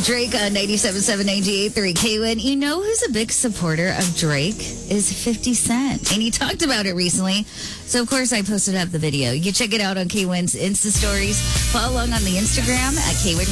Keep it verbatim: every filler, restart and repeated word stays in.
Drake on ninety-seven point seven, ninety-eight point three K W I N. You know who's a big supporter of Drake is fifty Cent. And he talked about it recently. So, of course, I posted up the video. You check it out on K W I N's Insta stories. Follow along on the Instagram at K W I N